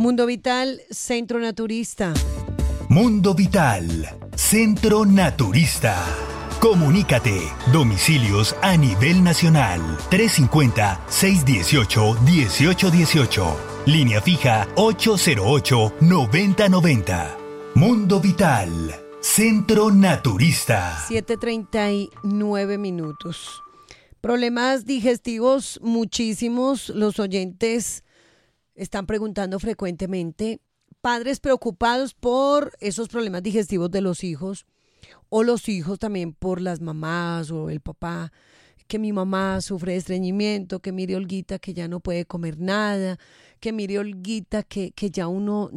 Mundo Vital, Centro Naturista. Mundo Vital, Centro Naturista. Comunícate. Domicilios a nivel nacional. 350-618-1818. Línea fija 808-9090. Mundo Vital, Centro Naturista. 7:39. Problemas digestivos muchísimos. Los oyentes están preguntando frecuentemente. Padres preocupados por esos problemas digestivos de los hijos, o los hijos también por las mamás o el papá, que mi mamá sufre de estreñimiento, que mire Olguita que ya no puede comer nada, que mire Olguita que ya uno